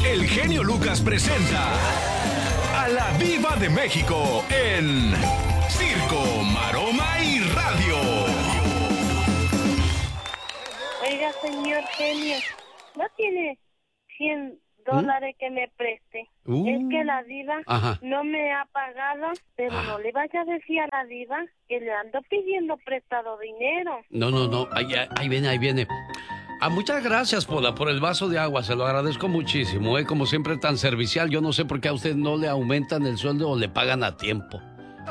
el genio Lucas presenta a la Diva de México en Circo, Maroma y Radio. Oiga, señor genio, ¿no tiene $100 que me preste? Es que la diva no me ha pagado, pero no le vaya a decir a la diva que le ando pidiendo prestado dinero. No, ahí viene. Muchas gracias, Pola, por el vaso de agua, se lo agradezco muchísimo, como siempre tan servicial. Yo no sé por qué a usted no le aumentan el sueldo o le pagan a tiempo.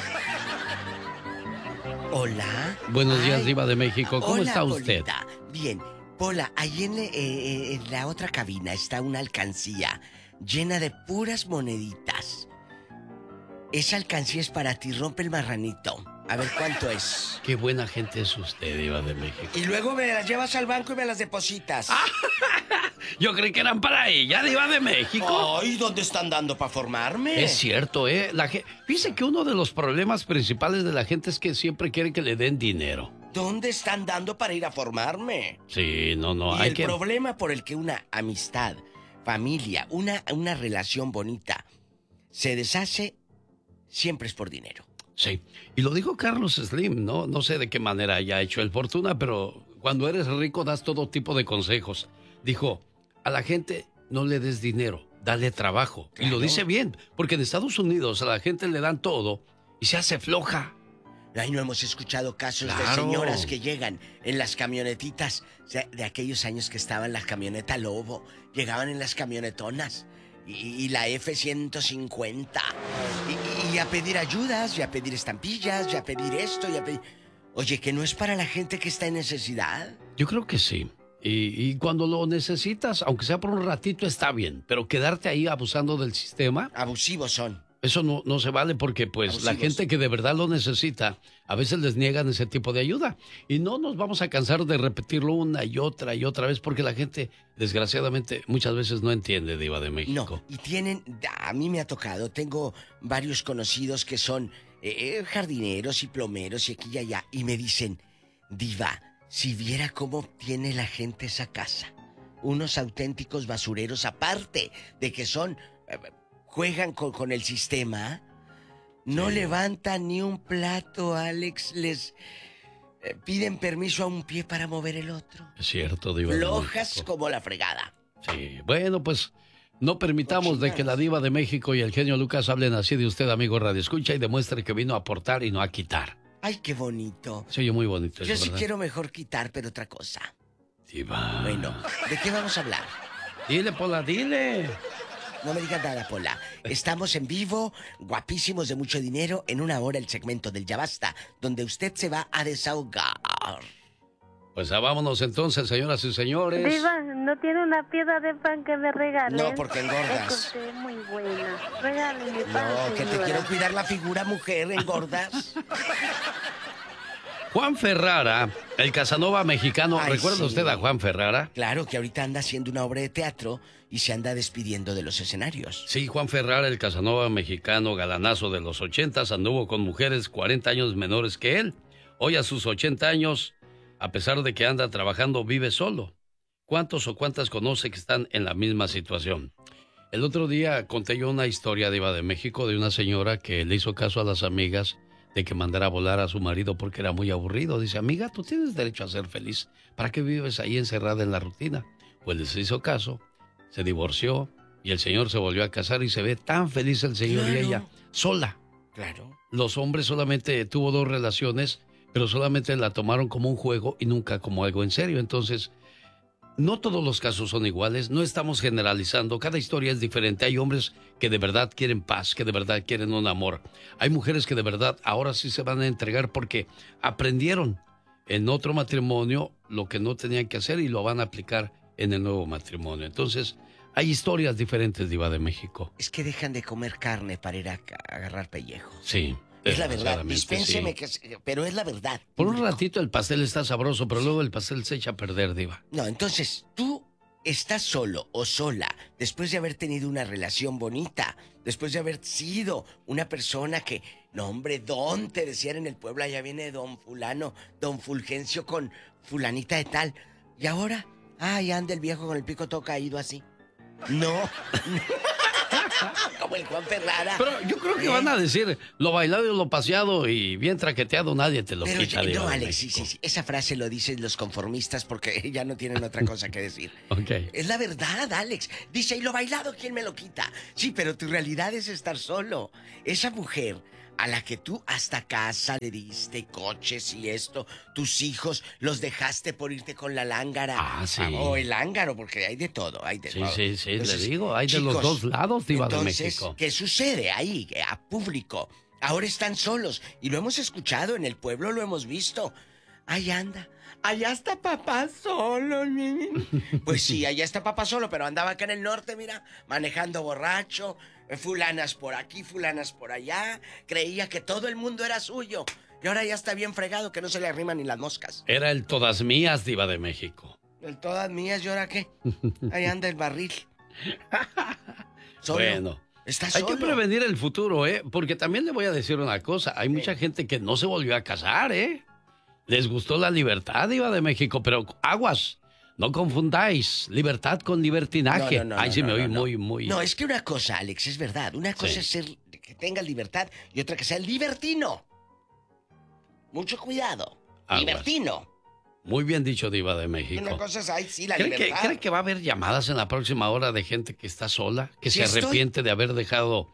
Hola. Buenos días, Diva de México, ¿cómo está usted? Polita. Bien, Pola, ahí en la otra cabina está una alcancía llena de puras moneditas. Esa alcancía es para ti, rompe el marranito. A ver cuánto es. Qué buena gente es usted, Diva de México. Y luego me las llevas al banco y me las depositas. Yo creí que eran para ella, Diva de México. Ay, ¿dónde están dando para formarme? Es cierto, Fíjese que uno de los problemas principales de la gente es que siempre quiere que le den dinero. ¿Dónde están dando para ir a formarme? Sí, no, y hay el problema por el que una amistad, familia, una relación bonita se deshace, siempre es por dinero. Sí, y lo dijo Carlos Slim, ¿no? No sé de qué manera haya hecho el fortuna, pero cuando eres rico das todo tipo de consejos. Dijo, a la gente no le des dinero, dale trabajo. Claro. Y lo dice bien, porque en Estados Unidos a la gente le dan todo y se hace floja. Ay, no hemos escuchado casos de señoras que llegan en las camionetitas, de aquellos años que estaban la camioneta Lobo, llegaban en las camionetonas y la F-150 y a pedir ayudas, y a pedir estampillas, y a pedir esto, y a pedir... Oye, ¿que no es para la gente que está en necesidad? Yo creo que sí. Y cuando lo necesitas, aunque sea por un ratito, está bien. Pero quedarte ahí abusando del sistema... Abusivos son. Eso no se vale porque, pues, abusivos. La gente que de verdad lo necesita, a veces les niegan ese tipo de ayuda. Y no nos vamos a cansar de repetirlo una y otra vez porque la gente, desgraciadamente, muchas veces no entiende, Diva de México. No, y tienen... A mí me ha tocado, tengo varios conocidos que son jardineros y plomeros y aquí y allá. Y me dicen, Diva, si viera cómo tiene la gente esa casa. Unos auténticos basureros, aparte de que son... juegan con el sistema, no levantan ni un plato, Alex, les piden permiso a un pie para mover el otro. Es cierto, Diva. Flojas como la fregada. Sí, bueno, pues no permitamos de que la Diva de México y el genio Lucas hablen así de usted, amigo Radio Escucha, y demuestre que vino a aportar y no a quitar. Ay, qué bonito. Se oye muy bonito. Yo eso, sí ¿verdad? quiero mejor quitar, pero otra cosa. Diva. Bueno, ¿de qué vamos a hablar? Dile, Pola, dile. No me digas nada, Pola. Estamos en vivo, guapísimos de mucho dinero, en una hora el segmento del Ya Basta, donde usted se va a desahogar. Pues vámonos entonces, señoras y señores. Diva, ¿no tiene una piedra de pan que me regale? No, porque engordas. Es que usted es muy buena. Regáleme pan, No, que te señora. quiero cuidar la figura, mujer, engordas. Juan Ferrara, el Casanova mexicano. Ay, ¿Recuerda sí. usted a Juan Ferrara? Claro, que ahorita anda haciendo una obra de teatro y se anda despidiendo de los escenarios. Sí, Juan Ferrara, el Casanova mexicano, galanazo de los 80s, anduvo con mujeres 40 años menores que él. Hoy a sus 80 años, a pesar de que anda trabajando, vive solo. ¿Cuántos o cuántas conoce que están en la misma situación? El otro día conté yo una historia, Diva de México, de una señora que le hizo caso a las amigas de que mandara a volar a su marido porque era muy aburrido. Dice, amiga, tú tienes derecho a ser feliz. ¿Para qué vives ahí encerrada en la rutina? Pues les hizo caso, se divorció y el señor se volvió a casar y se ve tan feliz el señor y ella sola. Claro. Los hombres solamente tuvo 2 relaciones, pero solamente la tomaron como un juego y nunca como algo en serio. Entonces, no todos los casos son iguales, no estamos generalizando, cada historia es diferente. Hay hombres que de verdad quieren paz, que de verdad quieren un amor. Hay mujeres que de verdad ahora sí se van a entregar porque aprendieron en otro matrimonio lo que no tenían que hacer y lo van a aplicar en el nuevo matrimonio. Entonces, hay historias diferentes, Diva de México. Es que dejan de comer carne para ir a agarrar pellejo. Sí. Es la verdad, desgraciadamente, dispénseme, sí. pero es la verdad. Por un ratito el pastel está sabroso, pero luego el pastel se echa a perder, Diva. No, entonces, tú estás solo o sola después de haber tenido una relación bonita, después de haber sido una persona que, no hombre, don, te decían en el pueblo, allá viene don fulano, don Fulgencio con fulanita de tal. Y ahora, ay, anda el viejo con el pico todo caído así. No. Como el Juan Ferrara. Pero yo creo que van a decir, lo bailado y lo paseado y bien traqueteado nadie te lo quita. No, Alex, sí. Esa frase lo dicen los conformistas porque ya no tienen otra cosa que decir. Okay. Es la verdad, Alex. Dice, ¿y lo bailado quién me lo quita? Sí, pero tu realidad es estar solo. Esa mujer a la que tú hasta casa le diste coches y esto, tus hijos los dejaste por irte con la lángara. Ah, sí. O el lángaro, porque hay de todo, todo. Sí, entonces, le digo, hay de los dos lados, Diva de México. ¿Qué sucede ahí, a público? Ahora están solos y lo hemos escuchado en el pueblo, lo hemos visto. Ahí anda. Allá está papá solo. Pues sí, allá está papá solo, pero andaba acá en el norte, mira, manejando borracho, fulanas por aquí, fulanas por allá. Creía que todo el mundo era suyo. Y ahora ya está bien fregado, que no se le arriman ni las moscas. Era el todas mías, Diva de México. El todas mías, ¿y ahora qué? Ahí anda el barril. Solo. Bueno. Hay que prevenir el futuro, porque también le voy a decir una cosa. Hay mucha gente que no se volvió a casar, Les gustó la libertad, Diva de México, pero aguas, no confundáis libertad con libertinaje. Ahí sí me oí muy... No, es que una cosa, Alex, es verdad. Una cosa es ser que tenga libertad y otra que sea libertino. Mucho cuidado. Aguas. Libertino. Muy bien dicho, Diva de México. Una cosa es, sí, la libertad. ¿Cree que va a haber llamadas en la próxima hora de gente que está sola? Que se arrepiente de haber dejado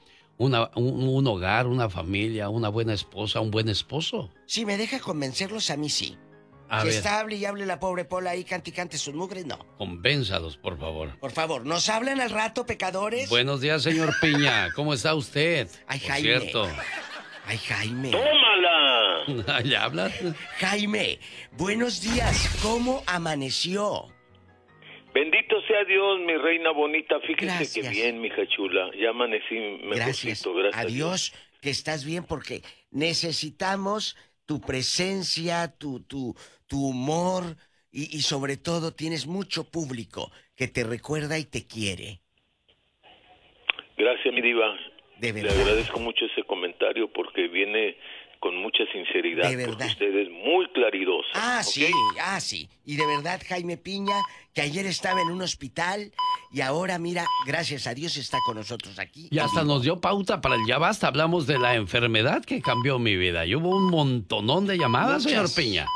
un hogar, una familia, una buena esposa, un buen esposo. Si me deja convencerlos, a mí sí. Si está hable y hable la pobre Pola ahí, cante y cante sus mugres, no. Convénzalos, por favor. Por favor, ¿nos hablan al rato, pecadores? Buenos días, señor Piña. ¿Cómo está usted? Ay, Jaime. Cierto. Ay, Jaime. ¡Tómala! ¿Ya hablas? Jaime, buenos días. ¿Cómo amaneció? Bendito sea Dios, mi reina bonita. Fíjese gracias. Que bien, mija chula. Ya amanecí mejorcito, gracias a Dios que estás bien, porque necesitamos tu presencia, tu humor y sobre todo tienes mucho público que te recuerda y te quiere. Gracias, mi diva. De verdad. Le agradezco mucho ese comentario porque viene con mucha sinceridad. De verdad. Porque usted es muy claridosa. Sí, sí. Y de verdad, Jaime Piña, que ayer estaba en un hospital y ahora, mira, gracias a Dios está con nosotros aquí. Y hasta nos dio pauta para el Ya Basta. Hablamos de la enfermedad que cambió mi vida. Y hubo un montonón de llamadas, señor Piña.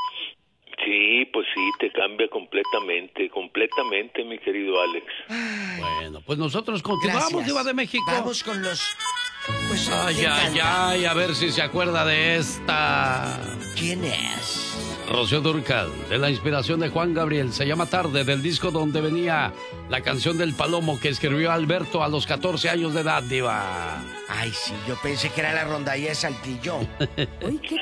Sí, pues sí, te cambia completamente, mi querido Alex. Ay. Bueno, pues nosotros continuamos, Diva de México. Vamos con los... Pues, ay, a ver si se acuerda de esta. ¿Quién es? Rocío Dúrcal, de la inspiración de Juan Gabriel. Se llama Tarde, del disco donde venía la canción del Palomo que escribió Alberto a los 14 años de edad, Diva. Ay, sí, yo pensé que era la rondalla de Saltillo.